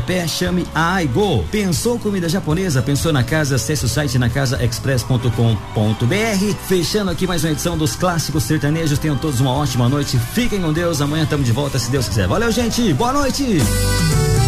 Igarapé, chame a Aigo. Pensou comida japonesa? Pensou na casa? Acesse o site nacasaexpress.com.br. Fechando aqui mais uma edição dos Clássicos Sertanejos. Tenham todos uma ótima noite. Fiquem com Deus. Amanhã estamos de volta, se Deus quiser. Valeu, gente. Boa noite.